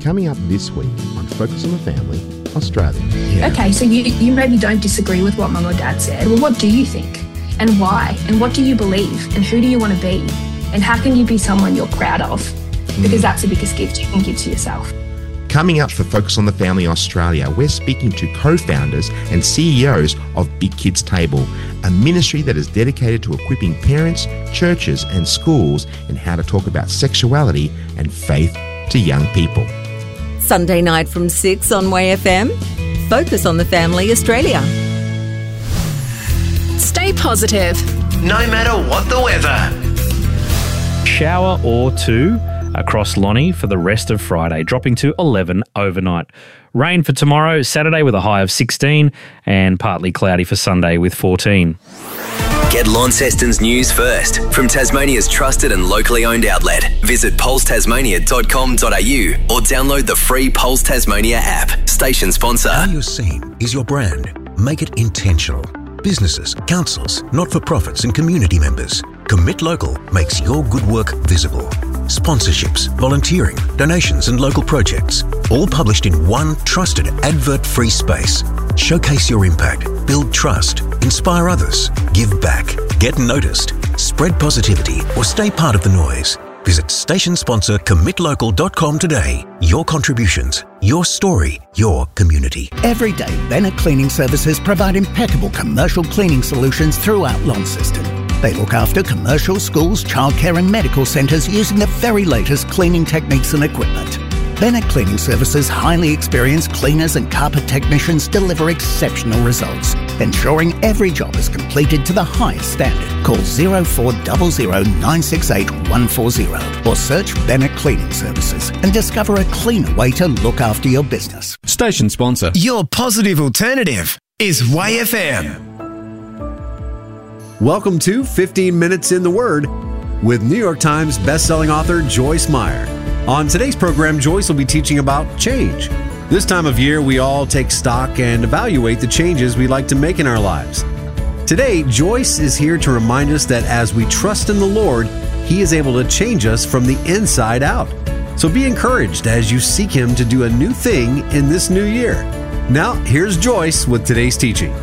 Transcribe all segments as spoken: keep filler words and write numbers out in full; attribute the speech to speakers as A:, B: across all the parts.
A: coming up this week on Focus on the Family Australia.
B: Yeah. Okay, so you, you maybe don't disagree with what Mum or Dad said. Well, what do you think? And why? And what do you believe? And who do you want to be? And how can you be someone you're proud of? Because mm. that's the biggest gift you can give to yourself.
A: Coming up for Focus on the Family Australia, we're speaking to co-founders and C E Os of Big Kids Table, a ministry that is dedicated to equipping parents, churches and schools in how to talk about sexuality and faith to young people.
C: Sunday night from six on Way F M, Focus on the Family Australia.
D: Stay positive,
E: no matter what the weather.
F: Shower or two across Lonnie for the rest of Friday, dropping to eleven overnight. Rain for tomorrow, Saturday with a high of sixteen, and partly cloudy for Sunday with fourteen.
E: Get Launceston's news first from Tasmania's trusted and locally owned outlet. Visit pulse tasmania dot com dot a u or download the free Pulse Tasmania app. Station sponsor.
G: How you're seen is your brand. Make it intentional. Businesses, councils, not-for-profits and community members. Commit Local makes your good work visible. Sponsorships, volunteering, donations and local projects. All published in one trusted advert-free space. Showcase your impact, build trust, inspire others, give back, get noticed, spread positivity or stay part of the noise. Visit station sponsor commit local dot com today. Your contributions, your story, your community.
H: Every day, Bennett Cleaning Services provide impeccable commercial cleaning solutions throughout Launceston. They look after commercial, schools, childcare and medical centres using the very latest cleaning techniques and equipment. Bennett Cleaning Services' highly experienced cleaners and carpet technicians deliver exceptional results, ensuring every job is completed to the highest standard. Call zero four zero zero nine six eight one four zero or search Bennett Cleaning Services and discover a cleaner way to look after your business.
I: Station sponsor.
E: Your positive alternative is Way F M.
I: Welcome to fifteen minutes in the Word with New York Times bestselling author Joyce Meyer. On today's program, Joyce will be teaching about change. This time of year, we all take stock and evaluate the changes we'd like to make in our lives. Today, Joyce is here to remind us that as we trust in the Lord, He is able to change us from the inside out. So be encouraged as you seek Him to do a new thing in this new year. Now, here's Joyce with today's teaching.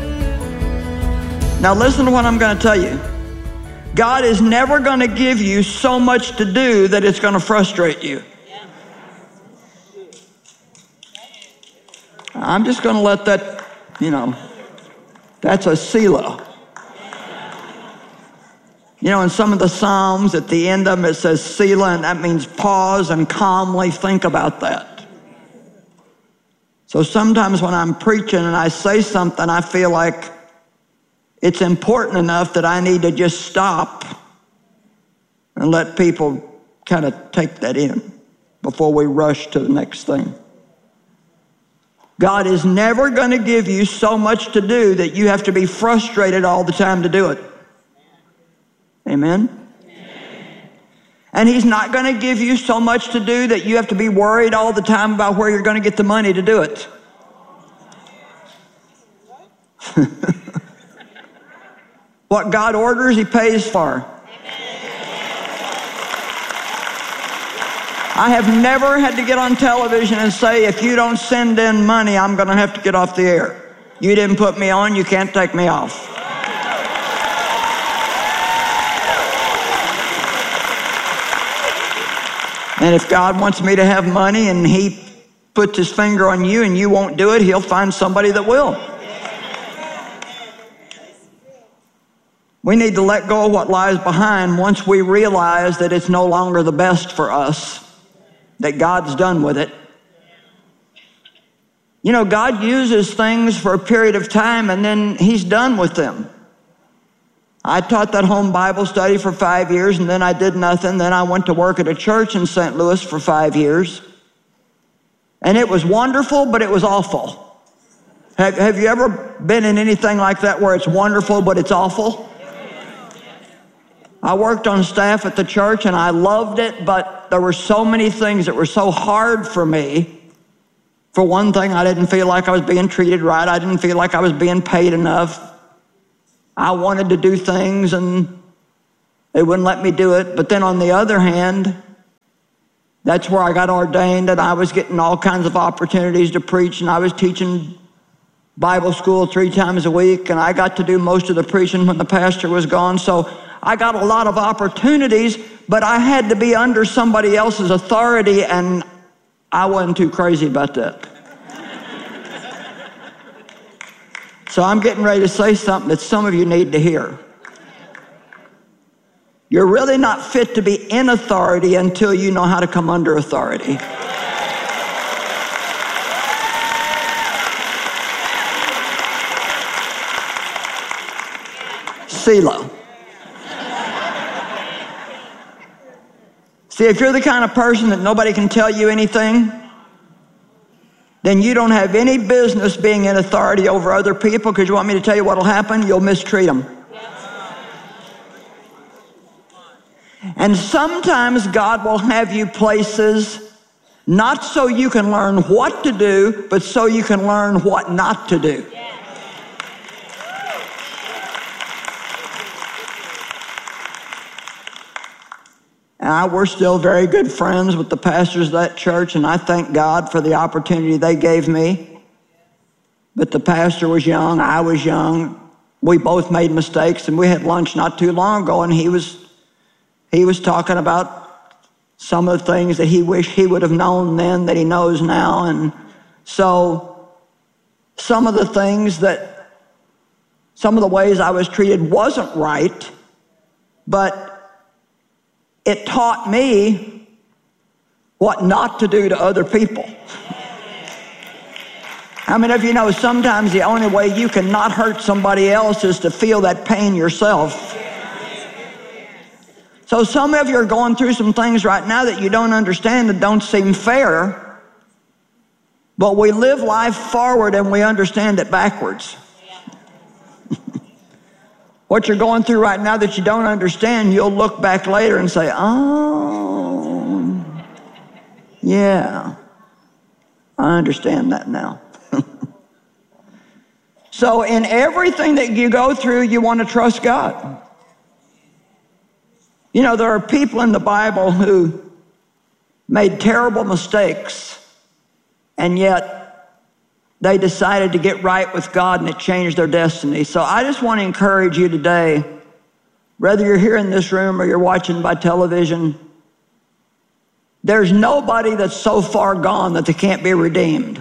J: Now listen to what I'm going to tell you. God is never going to give you so much to do that it's going to frustrate you. I'm just going to let that, you know, that's a Selah. You know, in some of the Psalms, at the end of them, it says Selah, and that means pause and calmly think about that. So sometimes when I'm preaching and I say something, I feel like it's important enough that I need to just stop and let people kind of take that in before we rush to the next thing. God is never going to give you so much to do that you have to be frustrated all the time to do it. Amen? And He's not going to give you so much to do that you have to be worried all the time about where you're going to get the money to do it. What God orders, He pays for. I have never had to get on television and say, if you don't send in money, I'm going to have to get off the air. You didn't put me on, you can't take me off. And if God wants me to have money and He puts His finger on you and you won't do it, He'll find somebody that will. We need to let go of what lies behind once we realize that it's no longer the best for us, that God's done with it. You know, God uses things for a period of time and then He's done with them. I taught that home Bible study for five years and then I did nothing. Then I went to work at a church in Saint Louis for five years. And it was wonderful, but it was awful. Have, have you ever been in anything like that where it's wonderful, but it's awful? I worked on staff at the church and I loved it, but there were so many things that were so hard for me. For one thing, I didn't feel like I was being treated right. I didn't feel like I was being paid enough. I wanted to do things and they wouldn't let me do it. But then on the other hand, That's where I got ordained, and I was getting all kinds of opportunities to preach, and I was teaching Bible school three times a week, and I got to do most of the preaching when the pastor was gone. So I got a lot of opportunities, but I had to be under somebody else's authority, and I wasn't too crazy about that. So I'm getting ready to say something that some of you need to hear. You're really not fit to be in authority until you know how to come under authority. Selah. See, if you're the kind of person that nobody can tell you anything, then you don't have any business being in authority over other people, because you want me to tell you what will happen? You'll mistreat them. And sometimes God will have you places not so you can learn what to do, but so you can learn what not to do. And I, we're still very good friends with the pastors of that church, and I thank God for the opportunity they gave me. But the pastor was young, I was young. We both made mistakes, and we had lunch not too long ago, and he was he was talking about some of the things that he wished he would have known then that he knows now. And so some of the things that, some of the ways I was treated wasn't right, but it taught me what not to do to other people. How many of you know sometimes the only way you can not hurt somebody else is to feel that pain yourself? So some of you are going through some things right now that you don't understand, that don't seem fair, but we live life forward and we understand it backwards. What you're going through right now that you don't understand, you'll look back later and say, oh, yeah, I understand that now. So in everything that you go through, you want to trust God. You know, there are people in the Bible who made terrible mistakes, and yet they decided to get right with God, and it changed their destiny. So I just want to encourage you today, whether you're here in this room or you're watching by television, there's nobody that's so far gone that they can't be redeemed.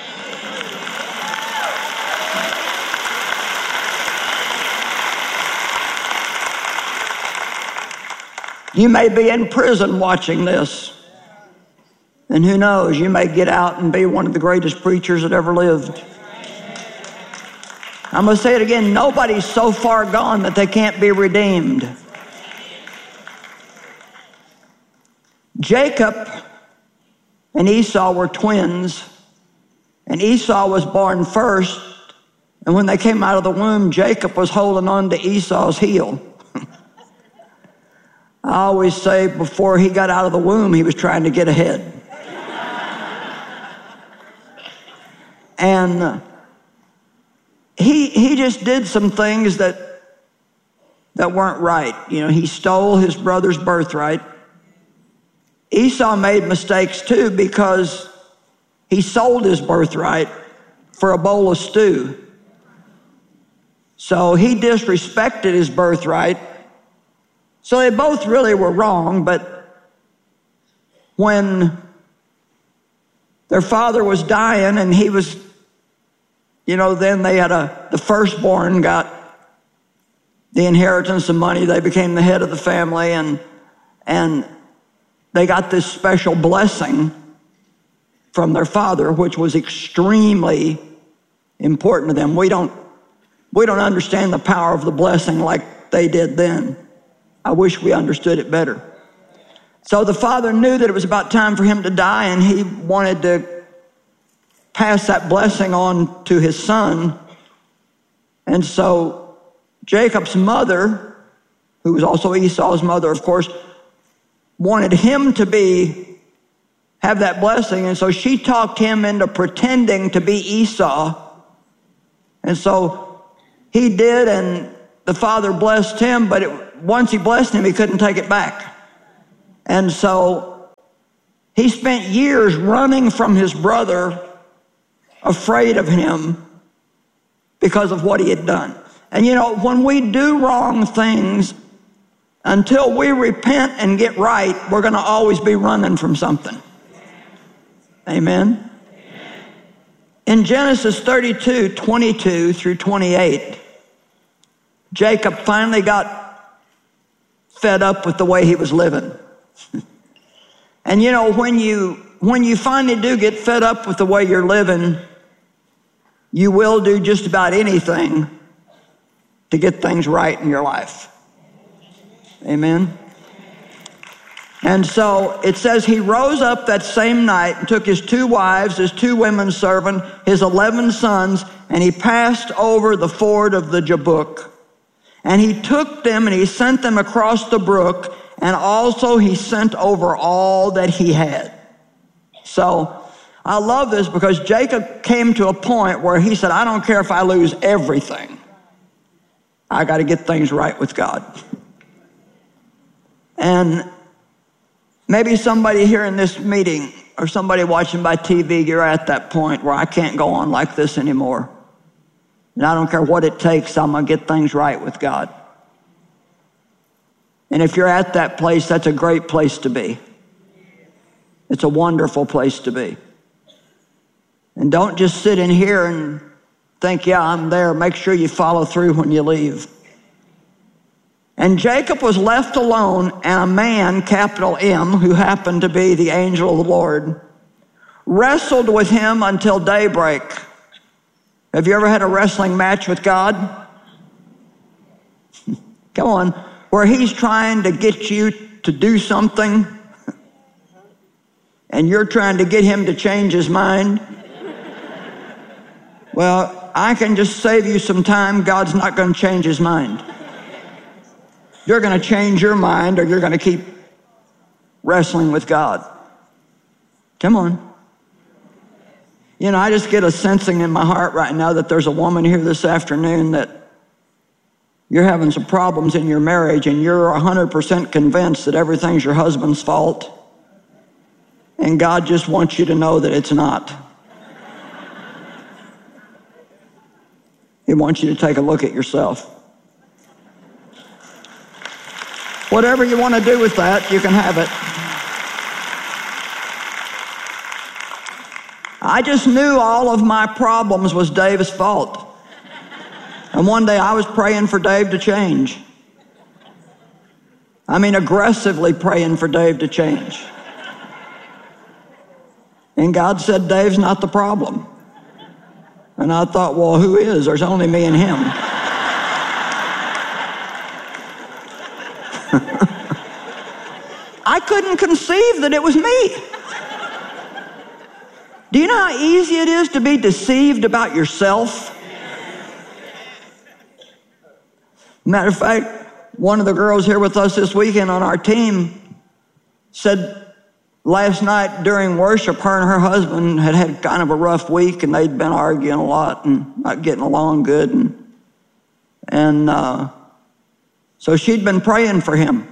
J: You may be in prison watching this, and who knows, you may get out and be one of the greatest preachers that ever lived. I'm going to say it again, nobody's so far gone that they can't be redeemed. Jacob and Esau were twins, and Esau was born first, and when they came out of the womb, Jacob was holding on to Esau's heel. I always say before he got out of the womb, he was trying to get ahead. And uh, he he just did some things that that weren't right. You know, he stole his brother's birthright. Esau made mistakes too, because he sold his birthright for a bowl of stew. So he disrespected his birthright. So they both really were wrong, but when their father was dying and he was, you know, then they had a, the firstborn got the inheritance of money. They became the head of the family, and, and they got this special blessing from their father, which was extremely important to them. We don't, we don't understand the power of the blessing like they did then. I wish we understood it better. So the father knew that it was about time for him to die, and he wanted to pass that blessing on to his son. And so Jacob's mother, who was also Esau's mother, of course, wanted him to be, have that blessing. And so she talked him into pretending to be Esau. And so he did, and the father blessed him, but it, once he blessed him, he couldn't take it back. And so He spent years running from his brother, afraid of him because of what he had done. And you know, when we do wrong things, until we repent and get right, we're going to always be running from something. Amen? In Genesis thirty-two, twenty-two through twenty-eight, Jacob finally got fed up with the way he was living. And you know, when you when you finally do get fed up with the way you're living, you will do just about anything to get things right in your life. Amen? And so it says he rose up that same night and took his two wives, his two women servants, his eleven sons, and he passed over the ford of the Jabbok. And he took them and he sent them across the brook, and also he sent over all that he had. So I love this because Jacob came to a point where he said, I don't care if I lose everything. I got to get things right with God. And maybe somebody here in this meeting or somebody watching by T V, you're at that point where I can't go on like this anymore. And I don't care what it takes, I'm going to get things right with God. And if you're at that place, that's a great place to be. It's a wonderful place to be. And don't just sit in here and think, yeah, I'm there. Make sure you follow through when you leave. And Jacob was left alone, and a man, capital M, who happened to be the angel of the Lord, wrestled with him until daybreak. Have you ever had a wrestling match with God? Come on, where he's trying to get you to do something, and you're trying to get him to change his mind. Well, I can just save you some time. God's not going to change his mind. You're going to change your mind, or you're going to keep wrestling with God. Come on. You know, I just get a sensing in my heart right now that there's a woman here this afternoon that you're having some problems in your marriage, and you're one hundred percent convinced that everything's your husband's fault. And God just wants you to know that it's not. He wants you to take a look at yourself. Whatever you want to do with that, you can have it. I just knew all of my problems was Dave's fault. And one day I was praying for Dave to change. I mean, aggressively praying for Dave to change. And God said, Dave's not the problem. And I thought, well, who is? There's only me and him. I couldn't conceive that it was me. Do you know how easy it is to be deceived about yourself? Matter of fact, one of the girls here with us this weekend on our team said last night during worship, her and her husband had had kind of a rough week, and they'd been arguing a lot and not getting along good. And, and uh, so she'd been praying for him.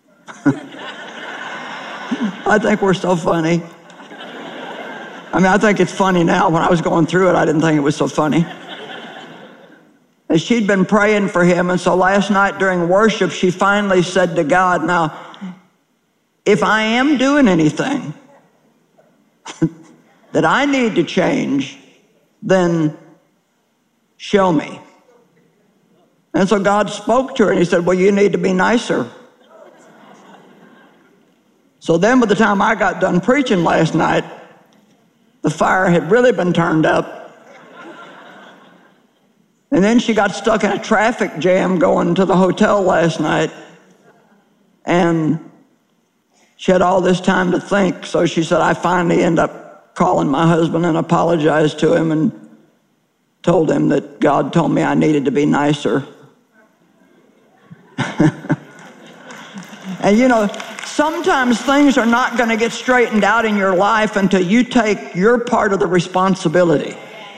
J: I think we're so funny. I mean, I think it's funny now. When I was going through it, I didn't think it was so funny. And she'd been praying for him, and so last night during worship, she finally said to God, now, if I am doing anything that I need to change, then show me. And so God spoke to her, and he said, well, you need to be nicer. So then by the time I got done preaching last night, the fire had really been turned up. And then she got stuck in a traffic jam going to the hotel last night. And she had all this time to think. So she said, I finally ended up calling my husband and apologized to him and told him that God told me I needed to be nicer. And you know, sometimes things are not going to get straightened out in your life until you take your part of the responsibility.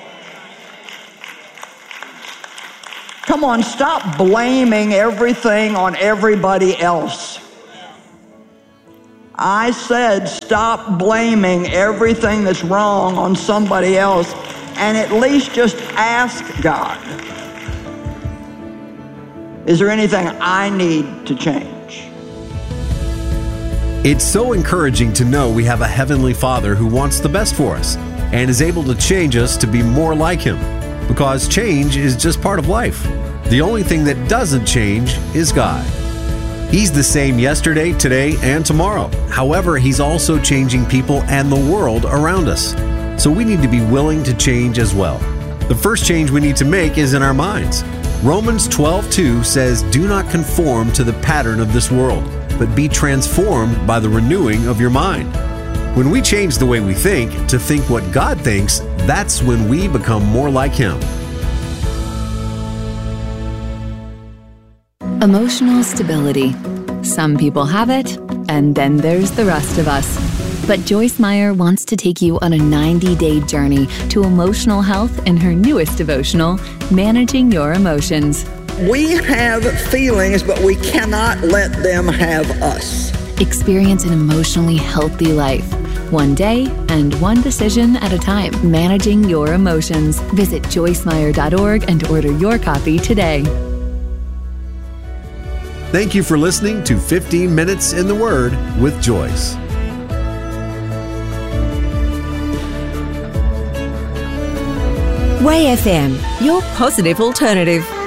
J: Come on, stop blaming everything on everybody else. I said stop blaming everything that's wrong on somebody else and at least just ask God, is there anything I need to change?
I: It's so encouraging to know we have a Heavenly Father who wants the best for us and is able to change us to be more like Him, because change is just part of life. The only thing that doesn't change is God. He's the same yesterday, today, and tomorrow. However, He's also changing people and the world around us. So we need to be willing to change as well. The first change we need to make is in our minds. Romans twelve two says, "Do not conform to the pattern of this world, but be transformed by the renewing of your mind." When we change the way we think to think what God thinks, that's when we become more like Him.
D: Emotional stability. Some people have it, and then there's the rest of us. But Joyce Meyer wants to take you on a ninety-day journey to emotional health in her newest devotional, Managing Your Emotions.
J: We have feelings, but we cannot let them have us.
D: Experience an emotionally healthy life, one day and one decision at a time. Managing Your Emotions. Visit joyce meyer dot org and order your copy today.
I: Thank you for listening to fifteen minutes in the Word with Joyce.
C: Way F M, your positive alternative.